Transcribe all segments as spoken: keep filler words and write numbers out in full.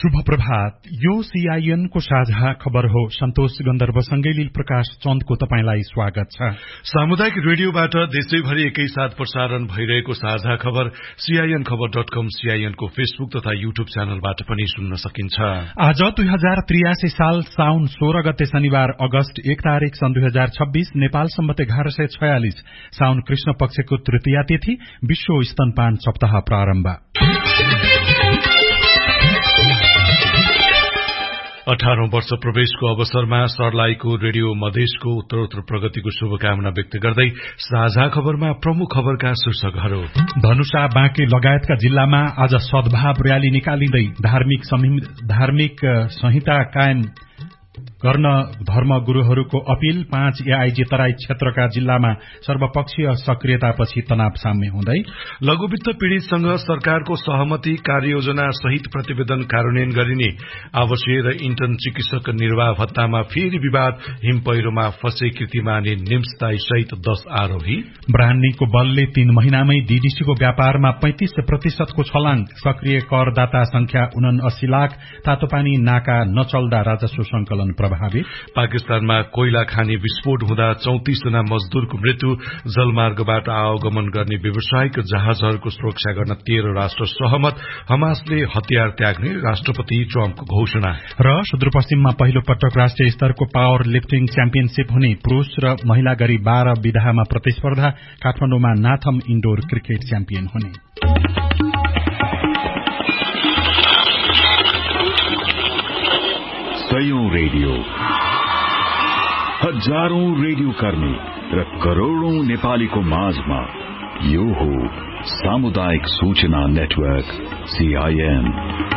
शुभ प्रभात। यो सीआईएन को साझा खबर हो। सन्तोष गन्धर्वसँगै लील प्रकाश चन्दको तपाईंलाई स्वागत छ। सामुदायिक रेडियोबाट देशैभरि एकैसाथ प्रसारण भइरहेको साझा खबर सीआईएन खबर डट कम, सीआईएन को फेसबुक तथा यूट्यूब च्यानलबाट पनि सुन्न सकिन्छ। आज दुई हजार त्रियासी साल साउन सोह्र गते शनिबार अगस्त एक तारीक सन् दुई हजार छब्बीस नेपाल सम्मत एघार सय छयालिस साउन कृष्ण पक्षको तृतीया तिथि विश्व स्तनपान सप्ताह प्रारम्भ। अठारौं वर्ष प्रवेशको अवसरमा सर्लाहीको रेडियो मधेसको उत्तरोत्तर प्रगतिको शुभकामना व्यक्त गर्दै साझा खबरमा प्रमुख खबरका शीर्षकहरू। धनुषा, बाँके लगायतका जिल्लामा आज सद्भाव रयाली निकालिँदै धार्मिक धार्मिक संहिता कायम गर्न धर्मगुरूहरूको अपील। पाँच एआईजी तराई क्षेत्रका जिल्लामा सर्वपक्षीय सक्रियतापछि तनाव साम्य हुँदै। लघुवित्त पीड़ितसँग सरकारको सहमति कार्ययोजना सहित प्रतिवेदन कार्यान्वयन गरिने। आवासीय र इन्टर्न चिकित्सक निर्वाह भत्तामा फेरि विवाद। हिम पहिरोमा फसे कीर्तिमानी निम्सदाई सहित दश आरोही। ब्राह्नीको बलले तीन महिनामै डीडीसीको व्यापारमा पैंतिस प्रतिशतको छलाङ। सक्रिय करदाता संख्या उनासी लाख। तातोपानी नाका नचल्दा राजस्व संकलन प्रभावित। पाकिस्तानमा कोइला खानी विस्फोट हुँदा चौतिस जना मजदूरको मृत्यु। जलमार्गबाट आवागमन गर्ने व्यावसायिक जहाजहरूको सुरक्षा गर्न तेह्र राष्ट्र सहमत। हमासले हतियार त्याग्ने राष्ट्रपति ट्रम्पको घोषणा। र सुदूरपश्चिममा पहिलो पटक राष्ट्रिय स्तरको पावर लिफ्टिङ च्याम्पियनशीप हुने। पुरूष र महिला गरी बाह्र विधामा प्रतिस्पर्धा। काठमाडौँमा नाथम इन्डोर क्रिकेट च्याम्पियन हुने। सयौं रेडियो, हजारौं रेडियो कर्मी र करोड़ौं नेपालीको माझमा यो हो सामुदायिक सूचना नेटवर्क सीआईएन।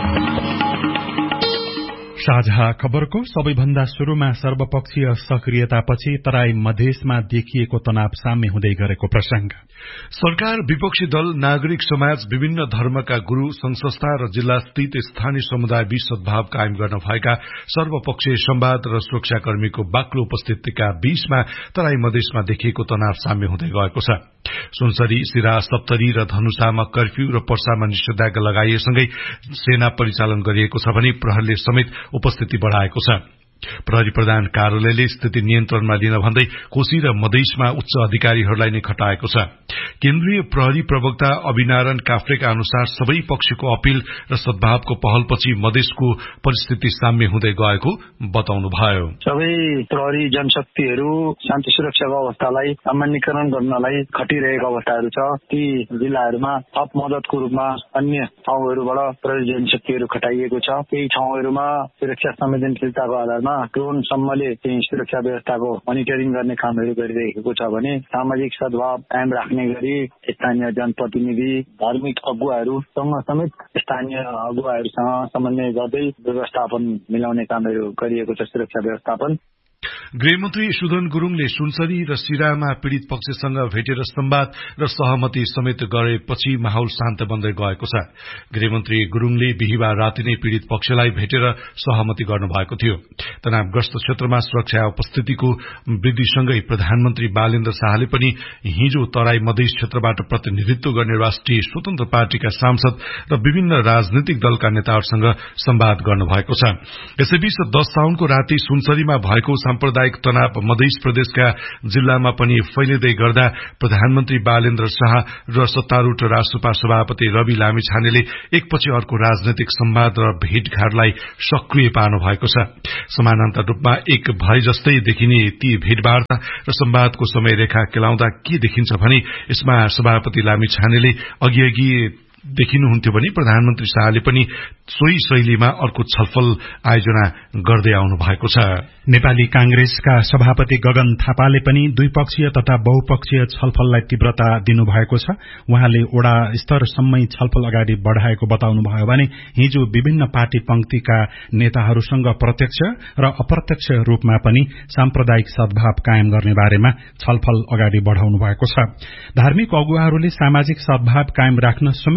साझा खबरको सबैभन्दा शुरूमा सर्वपक्षीय सक्रियतापछि तराई मधेसमा देखिएको तनाव साम्य हुँदै गरेको प्रसंग। सरकार, विपक्षी दल, नागरिक समाज, विभिन्न धर्मका गुरू, संघ-संस्था र जिल्ला स्थित स्थानीय समुदाय बीच सद्भाव कायम गर्न भएका सर्वपक्षीय संवाद र सुरक्षाकर्मीको बाक्लो उपस्थितिका बीचमा तराई मधेसमा देखिएको तनाव साम्य हुँदै गएको छ। सुनसरी, सिरा, सप्तरी र धनुषामा कर्फ्यू र पर्सामा निषेधाज्ञा लगाइएसँगै सेना परिचालन गरिएको छ भने प्रहरीले समेत उपस्थिति बढ़ाएको छ। प्रहरी प्रधान कार्यालयले स्थिति नियन्त्रणमा लिन भन्दै कोशी र मधेसमा उच्च अधिकारीहरूलाई नै खटाएको छ। केन्द्रीय प्रहरी प्रवक्ता अभिनारायण काफ्रेका अनुसार सबै पक्षको अपील र सद्भावको पहलपछि मधेसको परिस्थिति साम्य हुँदै गएको बताउनुभयो। सबै प्रहरी जनशक्तिहरू शान्ति सुरक्षाको अवस्थालाई सामान्यकरण गर्नलाई खटिरहेको अवस्थाहरू छ। ती जिल्लाहरूमा थप मदतको रूपमा अन्य ठाउँहरूबाट प्रहरी जनशक्तिहरू खटाइएको छ। केही ठाउँहरूमा सुरक्षा संवेदनशीलताको आधारमा ड्रोन सम्मले चाहिँ सुरक्षा व्यवस्थाको मोनिटरिङ गर्ने कामहरू गरिरहेको छ भने सामाजिक सद्भाव कायम राख्ने गरी स्थानीय जनप्रतिनिधि, धार्मिक अगुवाहरूसँग समेत स्थानीय अगुवाहरूसँग समन्वय गर्दै व्यवस्थापन मिलाउने कामहरू गरिएको छ। सुरक्षा व्यवस्थापन। गृहमन्त्री सुदन गुरूङले सुनसरी र सिरामा पीड़ित पक्षसँग भेटेर संवाद र सहमति समेत गरेपछि माहौल शान्त बन्दै गएको छ। गृहमन्त्री गुरूङले बिहिबार राति नै पीड़ित पक्षलाई भेटेर सहमति गर्नुभएको थियो। तनावग्रस्त क्षेत्रमा सुरक्षा उपस्थितिको वृद्धिसँगै प्रधानमन्त्री बालेन्द्र शाहले पनि हिजो तराई मधेस क्षेत्रबाट प्रतिनिधित्व गर्ने राष्ट्रिय स्वतन्त्र पार्टीका सांसद र विभिन्न राजनीतिक दलका नेताहरूसँग संवाद गर्नुभएको छ। यसैबीच दश साउनको राति सुनसरीमा भएको साम्प्रदायिक तनाव मधेस प्रदेशका जिल्लामा पनि फैलिँदै गर्दा प्रधानमन्त्री बालेन्द्र शाह र सत्तारूढ़ राष्ट्रपा सभापति रवि लामिछानेले एकपछि अर्को राजनैतिक संवाद र भेटघाटलाई सक्रिय पार्नु भएको छ। समानान्तर रूपमा एक भए जस्तै देखिने ती भेटवार्ता र संवादको समय रेखा केलाउँदा के देखिन्छ भने यसमा सभापति लामिछानेले अघि अघि देखिनुहुन्थ्यो भने प्रधानमन्त्री शाहले पनि सोही शैलीमा अर्को छलफल आयोजना गर्दै आउनु भएको छ। नेपाली कांग्रेसका सभापति गगन थापाले पनि द्विपक्षीय तथा बहुपक्षीय छलफललाई तीव्रता दिनुभएको छ। उहाँले वडा स्तरसम्मै छलफल अगाडि बढ़ाएको बताउनुभयो भने हिजो विभिन्न पार्टी पंक्तिका नेताहरूसँग प्रत्यक्ष र अप्रत्यक्ष रूपमा पनि साम्प्रदायिक सद्भाव कायम गर्ने बारेमा छलफल अगाडि बढ़ाउनु भएको छ। धार्मिक अगुवाहरूले सामाजिक सद्भाव कायम राख्न संयुक्त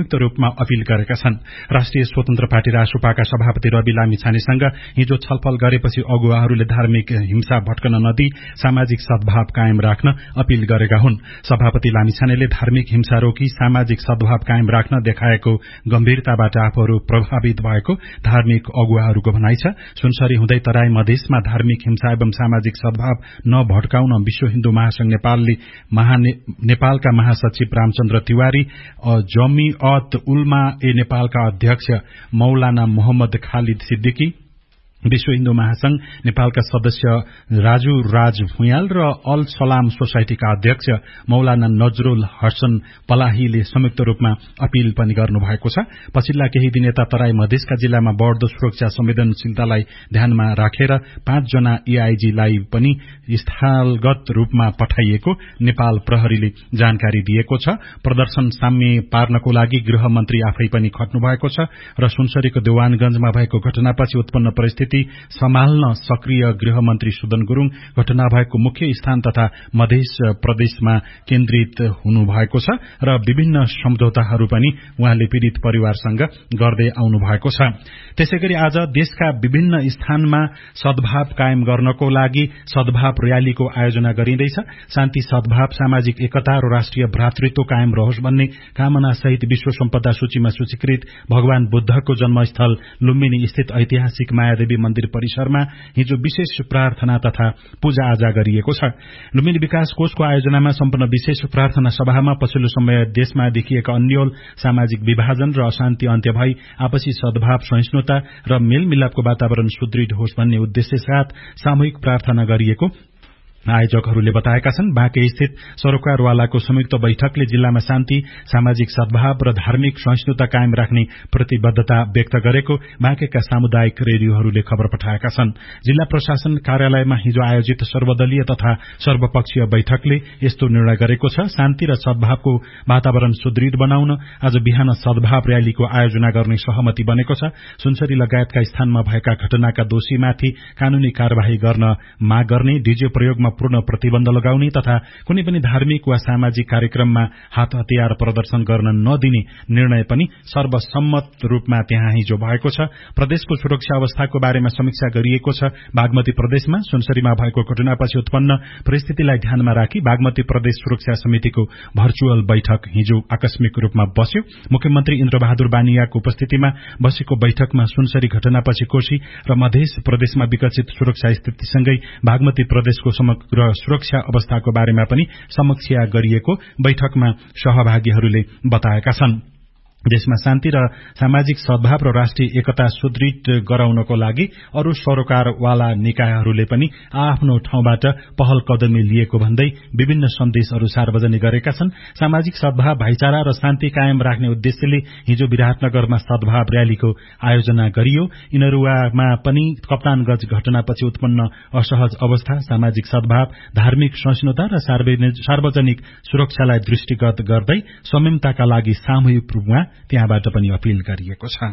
संयुक्त रूपमा अपील गरेका छन्। राष्ट्रिय स्वतन्त्र पार्टी रासोपाका सभापति रवि लामिछानेसँग हिजो छलफल गरेपछि अगुवाहरूले धार्मिक हिंसा भट्कन नदी सामाजिक सद्भाव कायम राख्न अपील गरेका हुन्। सभापति लामिछानेले धार्मिक हिंसा रोकी सामाजिक सद्भाव कायम राख्न देखाएको गम्भीरताबाट आफूहरू प्रभावित भएको धार्मिक अगुवाहरूको भनाइ छ। सुनसरी हुँदै तराई मधेसमा धार्मिक हिंसा एवं सामाजिक सद्भाव नभट्काउन विश्व हिन्दू महासंघ नेपालले नेपालका महासचिव रामचन्द्र तिवारी, जमिअत उलमा ए नेपालका अध्यक्ष मौलाना मोहम्मद खालिद सिद्दिकी, विश्व हिन्दू महासंघ नेपालका सदस्य राजु राज भुयाल र अल सलाम सोसाइटीका अध्यक्ष मौलाना नजरुल हसन पलाहीले संयुक्त रूपमा अपील पनि गर्नुभएको छ। पछिल्ला केही दिन यता तराई मधेसका जिल्लामा बढ़दो सुरक्षा संवेदनशीलतालाई ध्यानमा राखेर पाँचजना एआईजीलाई पनि स्थलगत रूपमा पठाइएको नेपाल प्रहरीले जानकारी दिएको छ। प्रदर्शन साम्य पार्नको लागि गृहमन्त्री आफै पनि खट्नु भएको छ र सुनसरीको देवानगंजमा भएको घटनापछि उत्पन्न परिस्थिति सम्हाल्न सक्रिय गृहमन्त्री सुदन गुरूङ घटना भएको मुख्य स्थान तथा मध्य प्रदेशमा केन्द्रित हुनुभएको छ र विभिन्न सम्झौताहरू पनि उहाँले पीड़ित परिवारसँग गर्दै आउनु भएको छ। त्यसैगरी आज देशका विभिन्न स्थानमा सद्भाव कायम गर्नको लागि सद्भाव रयालीको आयोजना गरिँदैछ। शान्ति, सद्भाव, सामाजिक एकता र राष्ट्रिय भ्रातृत्व कायम रहोस् भन्ने कामना सहित विश्व सम्पदा सूचीमा सूचीकृत भगवान बुद्धको जन्मस्थल लुम्बिनी स्थित ऐतिहासिक मायादेवी मन्दिर परिसरमा हिजो विशेष प्रार्थना तथा पूजा आजा गरिएको छ। लुम्बिनी विकास कोषको आयोजनामा सम्पन्न विशेष प्रार्थना सभामा पछिल्लो समय देशमा देखिएका अन्यल सामाजिक विभाजन र अशान्ति अन्त्य भई आपसी सद्भाव, सहिष्णुता र मेलमिलापको वातावरण सुदृढ होस् भन्ने उद्देश्य साथ सामूहिक प्रार्थना गरिएको आयोजकहरूले बताएका छन्। बाँके स्थित सरोकारवालाको संयुक्त बैठकले जिल्लामा शान्ति, सामाजिक सद्भाव र धार्मिक सहिष्णुता कायम राख्ने प्रतिबद्धता व्यक्त गरेको बाँकेका सामुदायिक रेडियोहरूले खबर पठाएका छन्। जिल्ला प्रशासन कार्यालयमा हिजो आयोजित सर्वदलीय तथा सर्वपक्षीय बैठकले यस्तो निर्णय गरेको छ। शान्ति र सद्भावको वातावरण सुदृढ बनाउन आज बिहान सद्भाव रयालीको आयोजना गर्ने सहमति बनेको छ। सुनसरी लगायतका स्थानमा भएका घटनाका दोषीमाथि कानूनी कार्यवाही गर्न माग गर्ने, डीजे प्रयोगमा पूर्ण प्रतिबन्ध लगाउने तथा कुनै पनि धार्मिक वा सामाजिक कार्यक्रममा हात हतियार प्रदर्शन गर्न नदिने निर्णय पनि सर्वसम्मत रूपमा त्यहाँ हिजो भएको छ। प्रदेशको सुरक्षा अवस्थाको बारेमा समीक्षा गरिएको छ। बागमती प्रदेशमा सुनसरीमा भएको घटनापछि उत्पन्न परिस्थितिलाई ध्यानमा राखी बागमती प्रदेश सुरक्षा समितिको भर्चुअल बैठक हिजो आकस्मिक रूपमा बस्यो। मुख्यमन्त्री इन्द्रबहादुर बानियाको उपस्थितिमा बसेको बैठकमा सुनसरी घटनापछि कोशी र मध्य प्रदेशमा विकसित सुरक्षा स्थितिसँगै बागमती प्रदेशको समग्र र सुरक्षा अवस्थाको बारेमा पनि समीक्षा गरिएको बैठकमा सहभागीहरूले बताएका छन्। देशमा शान्ति र सामाजिक सद्भाव र राष्ट्रिय एकता सुदृढ गराउनको लागि अरू सरकारवाला निकायहरूले पनि आफ्नो ठाउँबाट पहल कदमी लिएको भन्दै विभिन्न सन्देशहरू सार्वजनिक गरेका छन्। सामाजिक सद्भाव, भाइचारा र शान्ति कायम राख्ने उद्देश्यले हिजो विराटनगरमा सद्भाव रयालीको आयोजना गरियो। इनरुवामा पनि कप्तानगंज घटनापछि उत्पन्न असहज अवस्था, सामाजिक सद्भाव, धार्मिक सहिष्णुता र सार्वजनिक सुरक्षालाई दृष्टिगत गर्दै संयमताका लागि सामूहिक रूपमा त्यहाँबाट पनि अपील गरिएको छ।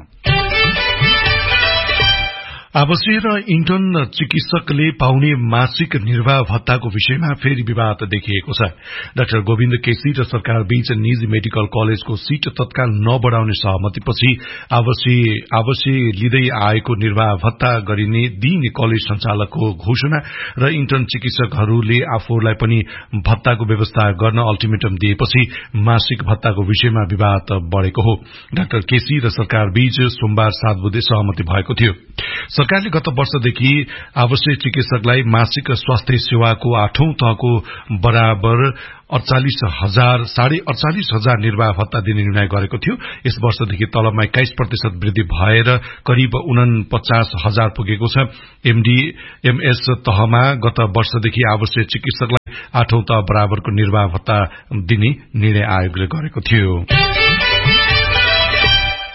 आवासीय र इन्टर्न चिकित्सकले पाउने मासिक निर्वाह भत्ताको विषयमा फेरि विवाद देखिएको छ। डाक्टर गोविन्द केसी र सरकार बीच निजी मेडिकल कलेजको सीट तत्काल नबढ़ाउने सहमतिपछि आवासीय आवासीय लिँदै आएको निर्वाह भत्ता गरिने दिइने कलेज सञ्चालकको घोषणा र इन्टर्न चिकित्सकहरूले आफूलाई पनि भत्ताको व्यवस्था गर्न अल्टिमेटम दिएपछि मासिक भत्ताको विषयमा विवाद बढ़ेको हो। डाक्टर केसी र सरकार बीच सोमबार सात बुधे सहमति भएको थियो। सरकारले गत वर्षदेखि आवश्यक चिकित्सकलाई मासिक स्वास्थ्य सेवाको आठौं तहको बराबर अड़चालिस हजार साढे अड़चालिस हजार निर्वाह भत्ता दिने निर्णय गरेको थियो। यस वर्षदेखि तलबमा एक्काइस प्रतिशत वृद्धि भएर करिब उनपचास हजार पुगेको छ। एमडी एमएस तहमा गत वर्षदेखि आवश्यक चिकित्सकलाई आठौं तह बराबरको निर्वाह भत्ता दिने निर्णय आयोगले गरेको थियो।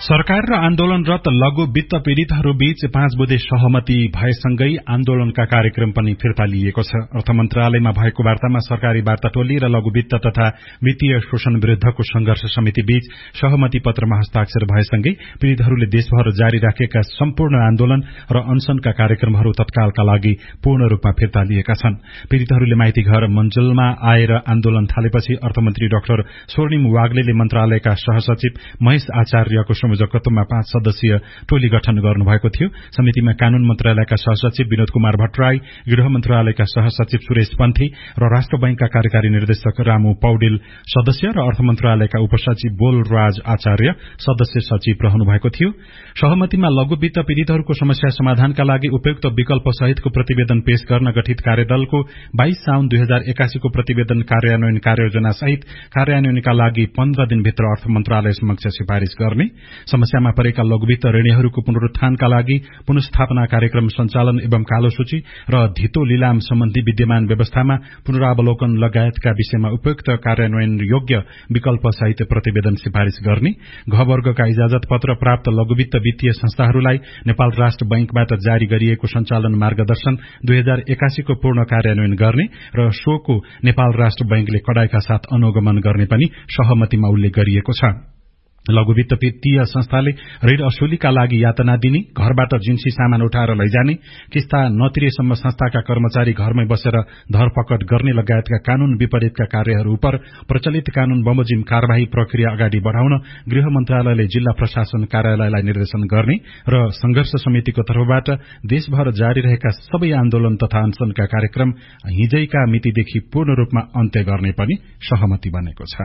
सरकार र आन्दोलनरत लघु वित्त पीड़ितहरू बीच पाँच बुधे सहमति भएसँगै आन्दोलनका कार्यक्रम पनि फिर्ता लिएको छ। अर्थ मन्त्रालयमा भएको वार्तामा सरकारी वार्ता टोली र लघु वित्त तथा वित्तीय शोषण विरूद्धको संघर्ष समिति बीच सहमति पत्रमा हस्ताक्षर भएसँगै पीड़ितहरूले देशभर जारी राखेका सम्पूर्ण आन्दोलन र अनशनका कार्यक्रमहरू तत्कालका लागि पूर्ण रूपमा फिर्ता लिएका छन्। पीड़ितहरूले माइती घर मञ्जुलमा आएर आन्दोलन थालेपछि अर्थमन्त्री डाक्टर स्वर्णिम वाग्लेले मन्त्रालयका सहसचिव महेश आचार्यको संयोजकत्वमा पाँच सदस्यीय टोली गठन गर्नुभएको थियो। समितिमा कानून मन्त्रालयका सहसचिव विनोद कुमार भट्टराई, गृह मन्त्रालयका सहसचिव सुरेश पन्थी र राष्ट्र बैंकका कार्यकारी निर्देशक रामु पौडेल सदस्य र अर्थ मन्त्रालयका उपसचिव बोलराज आचार्य सदस्य सचिव रहनु भएको थियो। सहमतिमा लघु वित्त पीड़ितहरूको समस्या समाधानका लागि उपयुक्त विकल्प सहितको प्रतिवेदन पेश गर्न गठित कार्यदलको बाइस साउन दुई हजार एकासी को प्रतिवेदन कार्यान्वयन कार्ययोजना सहित कार्यान्वयनका लागि पन्ध्र दिनभित्र अर्थ मन्त्रालय समक्ष सिफारिश गर्ने, समस्यामा परेका लघुवित्त ऋणीहरूको पुनरुत्थानका लागि पुनस्थापना कार्यक्रम सञ्चालन एवं कालो सूची र धितो लिलाम सम्बन्धी विद्यमान व्यवस्थामा पुनरावलोकन लगायतका विषयमा उपयुक्त कार्यान्वयन योग्य विकल्प सहित प्रतिवेदन सिफारिश गर्ने, घ वर्गका इजाजत पत्र प्राप्त लघुवित्त वित्तीय संस्थाहरूलाई नेपाल राष्ट्र बैंकबाट जारी गरिएको सञ्चालन मार्गदर्शन दुई हजार एकासी को पूर्ण कार्यान्वयन गर्ने र सोको नेपाल राष्ट्र बैंकले कडाईका साथ अनुगमन गर्ने पनि सहमतिमा उल्लेख गरिएको छ। लघुवित्त वित्तीय संस्थाले ऋण असुलीका लागि यातना दिने, घरबाट जिन्सी सामान उठाएर लैजाने, किस्ता नतिरेसम्म संस्थाका कर्मचारी घरमै बसेर धरपकड गर्ने लगायतका कानून विपरीतका कार्यहरू उप प्रचलित कानून बमोजिम कार्यवाही प्रक्रिया अगाडि बढ़ाउन गृह मन्त्रालयले जिल्ला प्रशासन कार्यालयलाई निर्देशन गर्ने र संघर्ष समितिको तर्फबाट देशभर जारी रहेका सबै आन्दोलन तथा अनशनका कार्यक्रम हिजैका मितिदेखि पूर्ण रूपमा अन्त्य गर्ने पनि सहमति बनेको छ।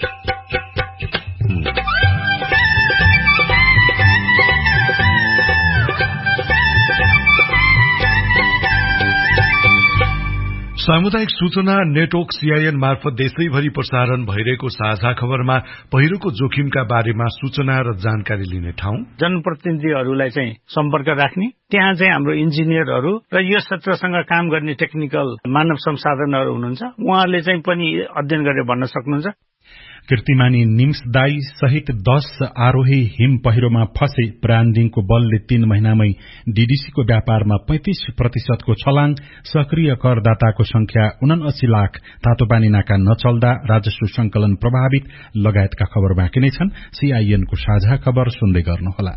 सामुदायिक सूचना नेटवर्क सीआईएन मार्फत देशैभरि प्रसारण भइरहेको साझा खबरमा पहिरोको जोखिमका बारेमा सूचना र जानकारी लिने ठाउँ, जनप्रतिनिधिहरूलाई चाहिँ सम्पर्क राख्ने, त्यहाँ चाहिँ हाम्रो इन्जिनियरहरू र यो क्षेत्रसँग काम गर्ने टेक्निकल मानव संसाधनहरू हुनुहुन्छ, उहाँहरूले चाहिँ पनि अध्ययन गरेर भन्न सक्नुहुन्छ। कीर्तिमानी निम्स दाई सहित दस आरोही हिम पहिरोमा फसे, ब्रान्डिङको बलले तीन महिनामै डीडीसीको व्यापारमा पैंतीस प्रतिशतको छलाङ, सक्रिय करदाताको संख्या उनासी लाख, तातोपानी नाका नचल्दा राजस्व संकलन प्रभावित लगायतका खबर बाँकी नै छन्। सीआईएनको साझा खबर सुन्दै गर्नुहोला।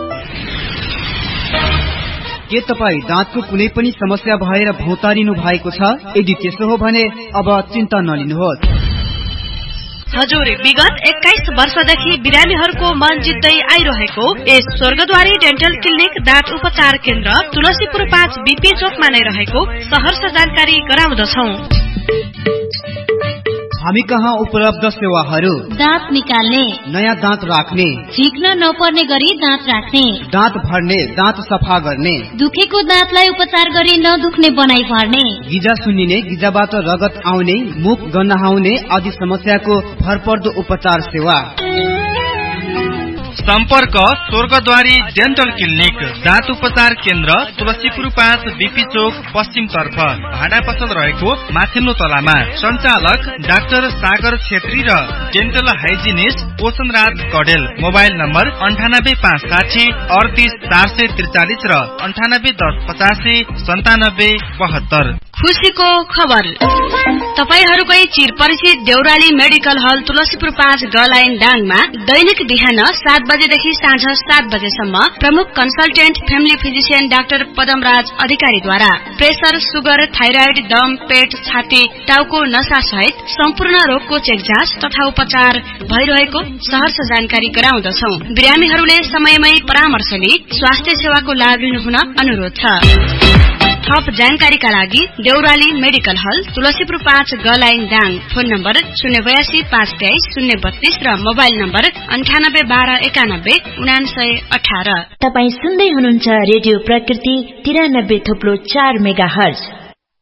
के तपाई दाँतको कुनै पनि समस्या भएर भौतारिनु भएको छ? यदि त्यसो हो भने अब चिन्ता नलिनुहोस्। हजुर, विगत एक्काइस वर्षदेखि बिरामीहरूको मन जित्दै आइरहेको यस स्वर्गद्वारी डेन्टल क्लिनिक दाँत उपचार केन्द्र तुलसीपुर पाँच बीपी चोकमा नै रहेको सहर्ष जानकारी गराउँदछौ। हामी कहाँ उपलब्ध सेवाहरू: दाँत निकाल्ने, नयाँ दाँत राख्ने, झिक्न नपर्ने गरी दाँत राख्ने, दाँत भर्ने, दाँत सफा गर्ने, दुखेको दाँतलाई उपचार गरी नदुख्ने बनाइ पार्ने, गिजा सुन्निने, गिजाबाट रगत आउने, मुख गन्हाउने आदि समस्याको भरपर्दो उपचार सेवा। सम्पर्क स्वर्गद्वारी डेन्टल क्लिनिक दाँत उपचार केन्द्र तुलसीपुर पाँच बीपी चोक पश्चिम तर्फ, भाडा पसल रहेको माथिल्लो तलामा। सञ्चालक डाक्टर सागर छेत्री र dental hygienist पोषणराज Kadel. Mobile number अन्ठानब्बे पाँच साठी अडतिस चार सय त्रिचालिस र अन्ठानब्बे दस पचासी सन्तानब्बे बहत्तर। खुशीको खबर, तपाईहरूकै चिर परिचित देउराली मेडिकल हल तुलसीपुर पाँच गलाइन डाङमा दैनिक बिहान सात बजेदेखि साँझ सात बजेसम्म प्रमुख consultant family physician doctor Padamraj अधिकारीद्वारा प्रेसर, सुगर, थाइराइड, दम, पेट, छाती, टाउको नसा सहित सम्पूर्ण रोगको चेक जाँच तथा उपचार भइरहेको सहर्ष जानकारी गराउँदछौ। बिरामीहरूले समयमै परामर्श लिई स्वास्थ्य सेवाको लाभ लिनुहुन अनुरोध छ। थप जानकारीका लागि देउराली मेडिकल हल तुलसीपुर पाँच गलाइन दाङ। फोन नम्बर शून्य बयासी पाँच तेइस शून्य बत्तीस र मोबाइल नम्बर अन्ठानब्बे बाह्र एकानब्बे उनासय अठार। तपाई सुन्दै हुनुहुन्छ रेडियो प्रकृति तिरानब्बे थोप्लो चार मेगा हर्ज।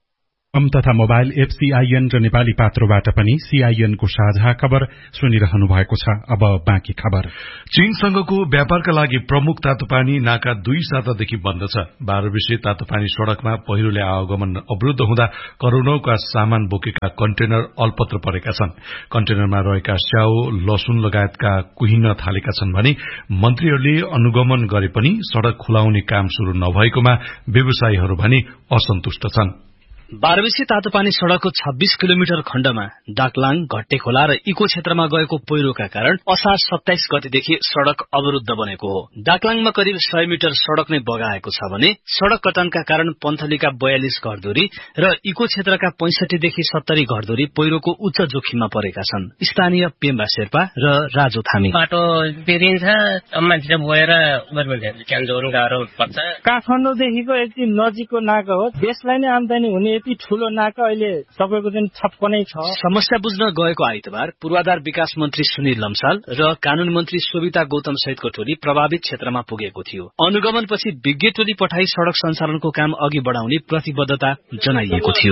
कम तथा मोबाइल एप सीआईएन र नेपाली पात्रोबाट पनि सीआईएन को साझा खबर सुनिरहनु भएको छ। अब बाँकी खबर। चीनसँगको व्यापारका लागि प्रमुख तातोपानी नाका दुई सातादेखि बन्द छ। बाह्र विषय तातोपानी सड़कमा पहिरोले आवागमन अवरुद्ध हुँदा करोड़ौंका सामान बोकेका कन्टेनर अल्पत्र परेका छन्। कन्टेनरमा रहेका स्याउ, लसुन लगायतका कुहिन थालेका छन् भने मन्त्रीहरूले अनुगमन गरे पनि सड़क खुलाउने काम शुरू नभएकोमा व्यवसायीहरू भने असन्तुष्ट छन्। बाह्रविसे तातोपानी सड़कको छब्बीस किलोमिटर खण्डमा डाकलाङ, घट्टे खोला र इको क्षेत्रमा गएको पहिरोका कारण असार सत्ताइस गतेदेखि सड़क अवरुद्ध बनेको हो। डाकलाङमा करिब सय मिटर सड़क नै बगाएको छ भने सड़क कटानका कारण पन्थलीका बयालिस घरधुरी र इको क्षेत्रका पैंसठी देखि सत्तरी घरधुरी पहिरोको उच्च जोखिममा परेका छन्। स्थानीय पेम्बा शेर्पा र राजु थामी। बाटो पेरिन्छ, मान्छे गएर क्यान्जोर गाह्रो पर्छ। काठमाडौँदेखिको यति नजिकको नाका हो, देशलाई नै आम्दानी हुने यति ठूलो नाका अहिले सबैको चाहिँ छप्प नै छ। समस्या बुझ्न गएको आइतबार पूर्वाधार विकास मन्त्री सुनिल लम्साल र कानून मन्त्री सोभिता गौतम सहितको टोली प्रभावित क्षेत्रमा पुगेको थियो। अनुगमनपछि विज्ञ टोली पठाई सड़क सञ्चालनको काम अघि बढाउने प्रतिबद्धता जनाइएको थियो।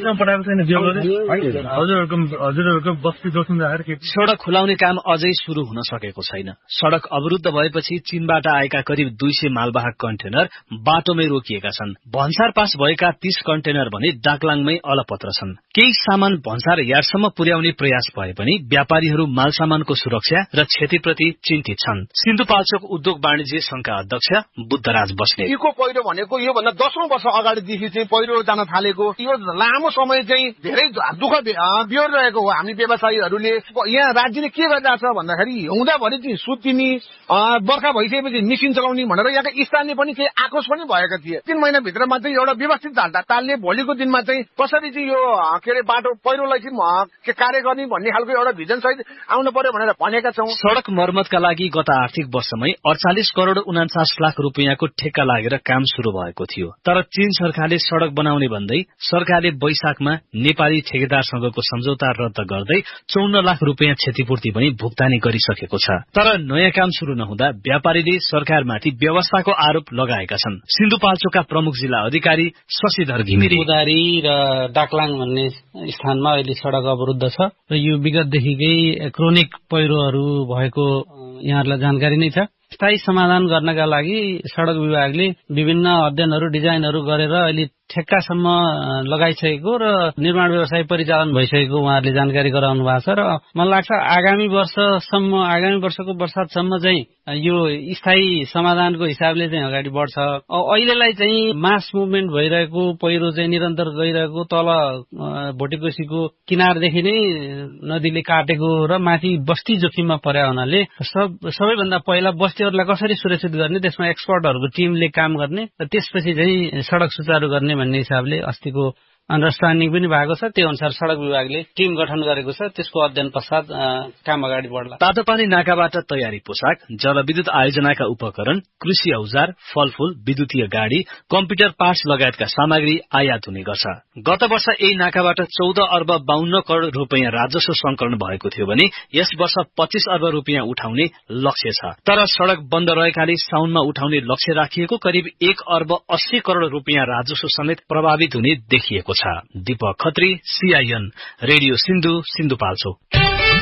सड़क खुलाउने काम अझै शुरू हुन सकेको छैन। सड़क अवरुद्ध भएपछि चीनबाट आएका करिब दुई सय मालवाहक कन्टेनर बाटोमै रोकिएका छन्। भन्सार पास भएका तीस कन्टेनर भने डाकलाङमै अलपत्र छन्। केही सामान भन्सार यार्डसम्म पुर्याउने प्रयास भए पनि व्यापारीहरू माल सामानको सुरक्षा र क्षतिप्रति चिन्तित छन्। सिन्धुपाल्चोक उद्योग वाणिज्य संघका अध्यक्ष बुद्धराज बस्नेत। इको पहिरो भनेको यो भन्दा दशौं वर्ष अगाडिदेखि चाहिँ पहिरो जान थालेको, यो लामो समय चाहिँ धेरै दुःख बिहोर रहेको हो। हामी व्यवसायीहरूले यहाँ राज्यले के गरिरहेछ भन्दाखेरि हुँदाभरि चाहिँ सुत्तिनी, बर्खा भइसकेपछि मेसिन चलाउने भनेर यहाँका स्थानीय पनि केही आक्रोश पनि भएका थिए। तीन महिनाभित्रमा चाहिँ एउटा व्यवस्थित तालले भोलिको दिनमा चाहिँ कसरी चाहिँ यो के अरे बाटो पहिरोलाई चाहिँ कार्य गर्ने भन्ने खालको एउटा भिजन सहित आउनु पर्यो भनेर भनेका छौं। सड़क मर्मतका लागि गत आर्थिक वर्षमै अडचालिस करोड़ उनाचास लाख रुपियाँको ठेक्का लागेर काम शुरू भएको थियो। तर चीन सरकारले सड़क बनाउने भन्दै सरकारले वैशाखमा नेपाली ठेकेदारसँगको सम्झौता रद्द गर्दै चौन्न लाख रुपियाँ क्षतिपूर्ति पनि भुक्तानी गरिसकेको छ। तर नयाँ काम शुरू नहुँदा व्यापारीले सरकारमाथि व्यवस्थाको आरोप लगाएका छन्। सिन्धुपाल्चोकका प्रमुख जिल्ला अधिकारी शशिधर घिमिरे। उदारी र डाकलाङ भन्ने स्थानमा अहिले सड़क अवरुद्ध छ र यो विगतदेखिकै क्रोनिक पहिरोहरू भएको यहाँहरूलाई जानकारी नै छ। स्थायी समाधान गर्नका लागि सड़क विभागले विभिन्न अध्ययनहरू डिजाइनहरू गरेर अहिले ठेक्कासम्म लगाइसकेको र निर्माण व्यवसाय परिचालन भइसकेको उहाँहरूले जानकारी गराउनु भएको छ र मलाई लाग्छ आगामी वर्षसम्म आगामी वर्षको वर्षातसम्म चाहिँ यो स्थायी समाधानको हिसाबले चाहिँ अगाडि बढ्छ। अहिलेलाई चाहिँ मास मुभमेन्ट भइरहेको पहिरो चाहिँ निरन्तर गइरहेको तल भोटेकोसीको किनारदेखि नै नदीले काटेको र माथि बस्ती जोखिममा पर्या हुनाले सब सबैभन्दा पहिला बस्तीहरूलाई कसरी सुरक्षित गर्ने त्यसमा एक्सपर्टहरूको टिमले काम गर्ने र त्यसपछि चाहिँ सड़क सुचारू गर्ने भन्ने हिसाबले अस्तिको अन्डरस्ट्यान्डिङ पनि भएको छ। त्यो अनुसार सड़क विभागले टिम गठन गरेको छ। त्यसको अध्ययन पश्चात काम अगाडि बढ्ला। तातोपानी नाकाबाट तयारी पोसाक, जलविद्युत आयोजनाका उपकरण, कृषि औजार, फलफूल, विद्युतीय गाडी, कम्प्युटर पार्ट्स लगायतका सामग्री आयात हुने गर्छ। गत वर्ष यही नाकाबाट चौध अर्ब बाहन्न करोड़ रुपियाँ राजस्व संकलन भएको थियो भने यस वर्ष पच्चीस अर्ब रुपियाँ उठाउने लक्ष्य छ। तर सड़क बन्द रहेकाले साउनमा उठाउने लक्ष्य राखिएको करिब एक अर्ब अस्सी करोड़ रुपियाँ राजस्व समेत प्रभावित हुने देखिएको छ। Deepak Khatri, CIN radio Sindhu, Sindhupalchok.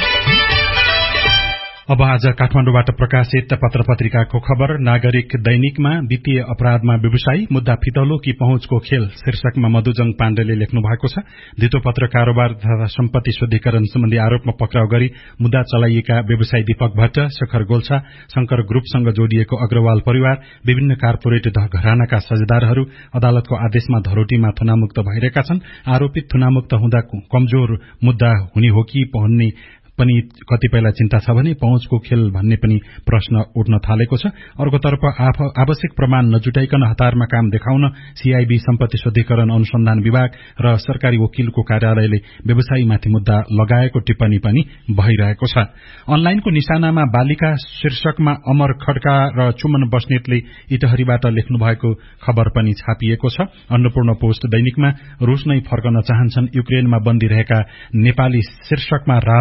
अब आज काठमाडौँबाट प्रकाशित पत्र पत्रिकाको खबर। नागरिक दैनिकमा वित्तीय अपराधमा व्यवसायी मुद्दा फितलो कि पहुँचको खेल शीर्षकमा मधुजङ पाण्डेले लेख्नु भएको छ। धितो पत्र कारोबार तथा सम्पत्ति शुद्धिकरण सम्बन्धी आरोपमा पक्राउ गरी मुद्दा चलाइएका व्यवसायी दीपक भट्ट, शेखर गोल्छा, शंकर ग्रुपसँग जोडिएको अग्रवाल परिवार, विभिन्न कार्पोरेट घरानाका साझेदारहरू अदालतको आदेशमा धरोटीमा थुनामुक्त भइरहेका छन्। आरोपित थुनामुक्त हुँदा कमजोर मुद्दा हुने हो कि भन्ने पनि कतिपयलाई चिन्ता छ भने पहुँचको खेल भन्ने पनि प्रश्न उठ्न थालेको छ। अर्कोतर्फ आवश्यक प्रमाण नजुटाइकन हतारमा काम देखाउन सीआईबी सम्पत्ति शुद्धिकरण अनुसन्धान विभाग र सरकारी वकिलको कार्यालयले व्यवसायीमाथि मुद्दा लगाएको टिप्पणी पनि भइरहेको छ। अनलाइनको निशानामा बालिका शीर्षकमा अमर खड्का र चुमन बस्नेतले इटहरीबाट लेख्नु भएको खबर पनि छापिएको छ। अन्नपूर्ण पोस्ट दैनिकमा रूस नै फर्कन चाहन्छन् युक्रेनमा बन्दी रहेका नेपाली शीर्षकमा राधा खनाल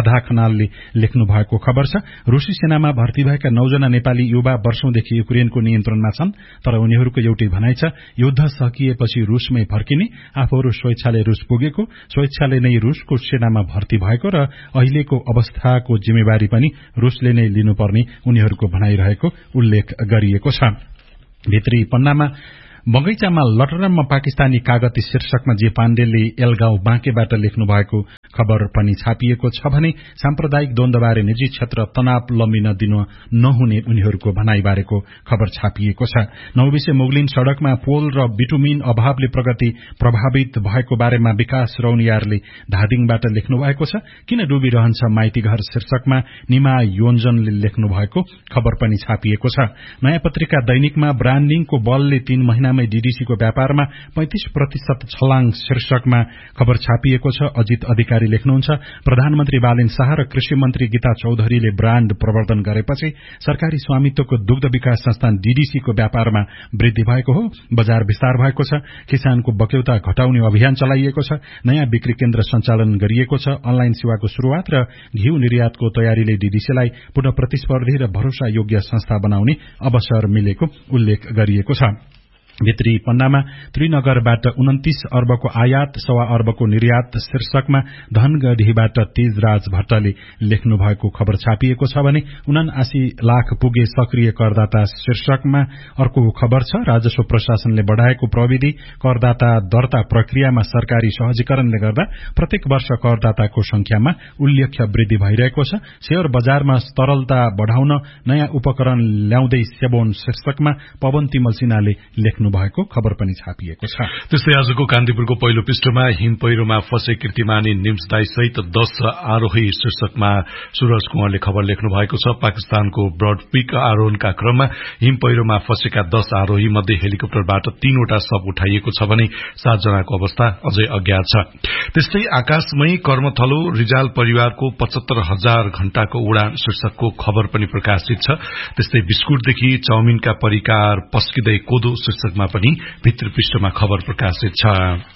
हिमालले लेख्नु भएको खबर छ। रुसी सेनामा भर्ती भएका नौजना नेपाली युवा वर्षौंदेखि युक्रेनको नियन्त्रणमा छन्, तर उनीहरूको एउटै भनाइ छ, युद्ध सकिएपछि रुसमै फर्किने, आफूहरू स्वेच्छाले रुस पुगेको, स्वेच्छाले नै रुसको सेनामा भर्ती भएको र अहिलेको अवस्थाको जिम्मेवारी पनि रुसले नै लिनुपर्ने उनीहरूको भनाइरहेको उल्लेख गरिएको छ। भित्री पन्नामा बगैँचामा लटरममा पाकिस्तानी कागती शीर्षकमा जे पाण्डेले एलगाउँ बाँकेबाट लेख्नु भएको खबर पनि छापिएको छ भने साम्प्रदायिक द्वन्द्वबारे निजी क्षेत्र तनाव लम्बिन दिन नहुने उनीहरूको भनाइबारेको खबर छापिएको छ। नौबिसे मुगलिन सड़कमा पोल र बिटुमिन अभावले प्रगति प्रभावित भएको बारेमा विकास रौनियारले धादिङबाट लेख्नु भएको छ। किन डुबिरहन्छ माइती घर शीर्षकमा निमा योन्जनले लेख्नु भएको खबर पनि छापिएको छ। नयाँ पत्रिका दैनिकमा ब्रान्डिङको बलले तीन महिना डीडीसीको व्यापारमा पैंतीस प्रतिशत छलाङ शीर्षकमा खबर छापिएको छ। अजित अधिकारी लेख्नुहुन्छ, प्रधानमन्त्री बालेन शाह र कृषि मन्त्री गीता चौधरीले ब्राण्ड प्रवर्धन गरेपछि सरकारी स्वामित्वको दुग्ध विकास संस्थान डीडीसीको व्यापारमा वृद्धि भएको हो, बजार विस्तार भएको छ, किसानको बक्यौता घटाउने अभियान चलाइएको छ, नयाँ बिक्री केन्द्र सञ्चालन गरिएको छ, अनलाइन सेवाको शुरूआत र घिउ निर्यातको तयारीले डीडीसीलाई पुनः प्रतिस्पर्धी र भरोसा योग्य संस्था बनाउने अवसर मिलेको उल्लेख गरिएको छ। भित्री पन्नामा त्रिनगरबाट उन्तीस अर्बको आयात सवा अर्बको निर्यात शीर्षकमा धनगढ़ीबाट तेजराज भट्टले लेख्नु भएको खबर छापिएको छ भने उनासी लाख पुगे सक्रिय करदाता शीर्षकमा अर्को खबर छ। राजस्व प्रशासनले बढ़ाएको प्रविधि करदाता दर्ता प्रक्रियामा सरकारी सहजीकरणले गर्दा प्रत्येक वर्ष करदाताको संख्यामा उल्लेख्य वृद्धि भइरहेको छ। शेयर बजारमा तरलता बढ़ाउन नयाँ उपकरण ल्याउँदै सेबोन शीर्षकमा पवन तिमल सिन्हाले लेख्नु भएको खबर पनि छापिएको छ। त्यस्तै आजको कान्तिपुरको पहिलो पृष्ठमा हिम पहिरोमा फसे कीर्तिमानी निम्सदाई सहित दस आरोही शीर्षकमा सूरज कुँवरले खबर लेख्नु भएको छ। पाकिस्तानको ब्रड पीक आरोहणका क्रममा हिम पहिरोमा फसेका दस आरोही मध्ये हेलिकप्टरबाट तीनवटा शव उठाइएको छ भने सातजनाको अवस्था अझै अज्ञात छ। त्यस्तै आकाशमै कर्मथलो रिजाल परिवारको पचहत्तर हजार घण्टाको उडान शीर्षकको खबर पनि प्रकाशित छ। त्यस्तै बिस्कुटदेखि चाउमिनका परिकार पस्किँदै कोदो शीर्षक मा पनि भित्र पृष्ठमा खबर प्रकाशित छ।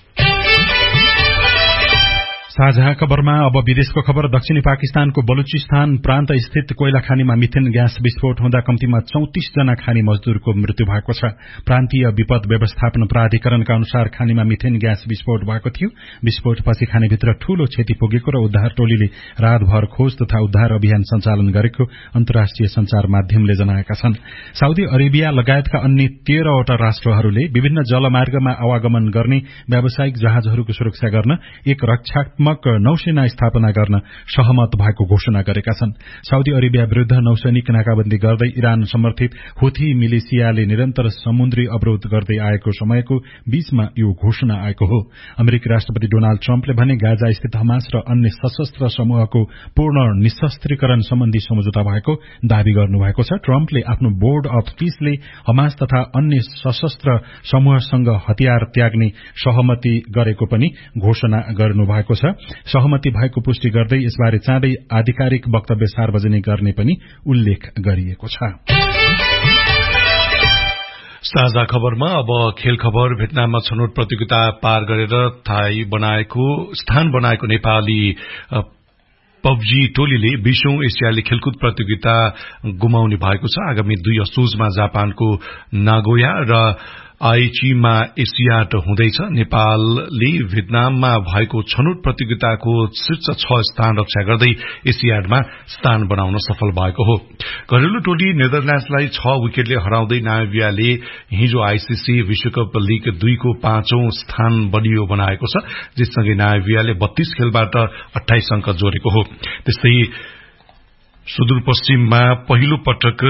साझा खबरमा अब विदेशको खबर। दक्षिणी पाकिस्तानको बलुचिस्तान प्रान्त स्थित कोइला खानीमा मिथेन ग्यास विस्फोट हुँदा कम्तीमा चौतिस जना खानी मजदूरको मृत्यु भएको छ। प्रान्तीय विपद व्यवस्थापन प्राधिकरणका अनुसार खानीमा मिथेन ग्यास विस्फोट भएको थियो। विस्फोटपछि खानीभित्र ठूलो क्षति पुगेको र उद्धार टोलीले रातभर खोज तथा उद्धार अभियान सञ्चालन गरेको अन्तर्राष्ट्रिय संचार माध्यमले जनाएका छन्। साउदी अरेबिया लगायतका अन्य तेह्रवटा राष्ट्रहरूले विभिन्न जलमार्गमा आवागमन गर्ने व्यावसायिक जहाजहरूको सुरक्षा गर्न एक रक्षात्मक नौसेना स्थापना गर्न सहमत भएको घोषणा गरेका छन्। साउदी अरेबिया विरूद्ध नौसैनिक नाकाबन्दी गर्दै इरान समर्थित हुथी मिलिसियाले निरन्तर समुद्री अवरोध गर्दै आएको समयको बीचमा यो घोषणा आएको हो। अमेरिकी राष्ट्रपति डोनाल्ड ट्रम्पले भने गाजा स्थित हमास र अन्य सशस्त्र समूहको पूर्ण निशस्त्रीकरण सम्बन्धी सम्झौता भएको दावी गर्नुभएको छ। ट्रम्पले आफ्नो बोर्ड अफ पीसले हमास तथा अन्य सशस्त्र समूहसँग हतियार त्याग्ने सहमति गरेको पनि घोषणा गर्नुभएको छ। सहमति भएको पुष्टि गर्दै यसबारे चाँडै आधिकारिक वक्तव्य सार्वजनिक गर्ने पनि उल्लेख गरिएको छ। साझा खबरमा अब खेल खबर। भियतनाममा छनौट प्रतियोगिता पार गरेर थाई बनाएको स्थान बनाएको नेपाली पबजी टोलीले बीसौं एसियाली खेलकुद प्रतियोगिता गुमाउने भएको छ। आगामी दुई असोजमा जापानको नागोया र आइचीमा एसियाड हुँदैछ। नेपालले भियतनाममा भएको छनौट प्रतियोगिताको शीर्ष छ स्थान रक्षा गर्दै एसियाडमा स्थान बनाउन सफल भएको हो। घरेलु टोली नेदरल्याण्ड्सलाई छ विकेटले हराउँदै नामिबियाले हिजो आईसीसी विश्वकप लीग दुईको पाँचौं स्थान बलियो बनाएको छ, जससँगै नामिबियाले बत्तीस खेलबाट अठाइस अंक जोडेको हो। त्यस्तै सुदूरपश्चिममा पहिलो पटक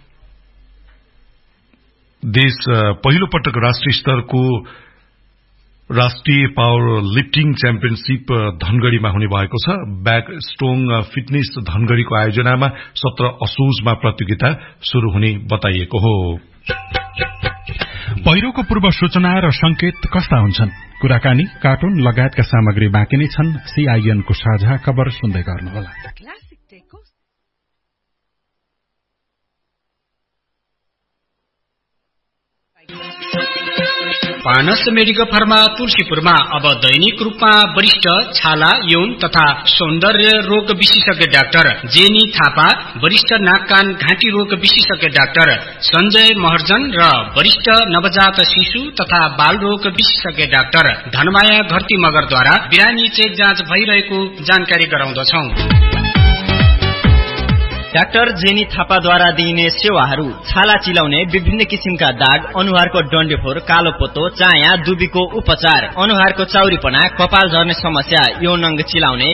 देश पहिलो पटक राष्ट्रिय स्तरको राष्ट्रिय पावर लिफ्टिङ च्याम्पियनशीप धनगढ़ीमा हुने भएको छ। ब्याक स्ट्रोङ फिटनेस धनगढ़ीको आयोजनामा सत्र असोजमा प्रतियोगिता शुरू हुने बताइएको हो। पहिरोको पूर्व सूचना र संकेत कस्ता हुन्छन्? कुराकानी, कार्टुन लगायतका सामग्री बाँकी नै छन्। सीआईएनको साझा खबर सुन्दै गर्नुहोला। पानस मेडिकल फार्मा तुलसीपुरमा अब दैनिक रूपमा वरिष्ठ छाला यौन तथा सौन्दर्य रोग विशेषज्ञ डाक्टर जेनी थापा, वरिष्ठ नाक कान घाँटी रोग विशेषज्ञ डाक्टर सञ्जय महर्जन र वरिष्ठ नवजात शिशु तथा बाल रोग विशेषज्ञ डाक्टर धनमाया घरती मगरद्वारा बिरामी चेक जाँच भइरहेको जानकारी गराउँदछौं। डाक्टर जेनी थापाद्वारा दिइने सेवाहरू छाला चिलाउने, विभिन्न किसिमका दाग, अनुहारको डन्डेफोर, कालो पोतो, चाया, दुबीको उपचार, अनुहारको चाउरीपना, कपाल झर्ने समस्या, यौन अंग चिलाउने,